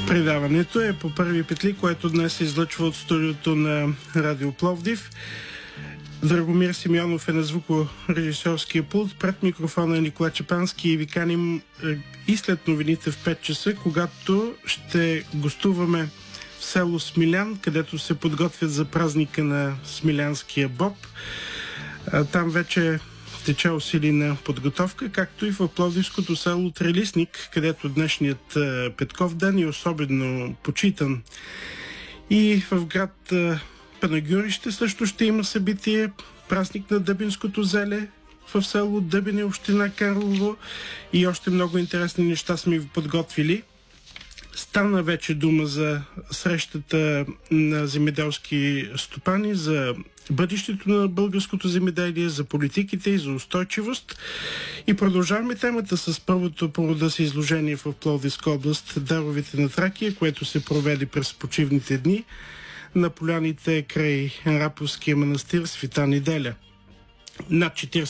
Предаването е по Първи петли, което днес се излъчва от студиото на Радио Пловдив. Драгомир Симеонов е на звукорежисьорския пулт. Пред микрофона е Никола Чепански и ви каним и след новините в 5 часа, когато ще гостуваме в село Смилян, където се подготвят за празника на Смилянския боб. Там вече тече усилена подготовка, както и в пловдивското село Трелисник, където днешният Петков ден е особено почитан. И в град Панагюрище също ще има събитие, празник на Дъбинското зеле в село Дъбине, община Карлово, и още много интересни неща сме ви подготвили. Стана вече дума за срещата на земеделски стопани, за бъдещето на българското земеделие, за политиките и за устойчивост. И продължаваме темата с първото по рода си изложение в Пловдивска област Даровите на Тракия, което се проведе през почивните дни на поляните край Раповския манастир Света Неделя. Над 40